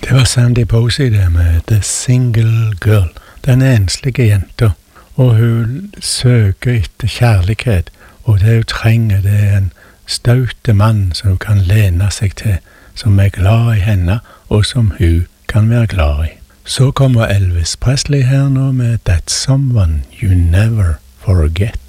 Det var Sandy Posey det med The Single Girl, den enslige jenta, og hun søker etter kjærlighet, og det hun trenger det er en staute mann som hun kan lene seg til, som er glad i henne, og som hun kan være glad i. Så kommer Elvis Presley her nå med That's Someone You Never Forget.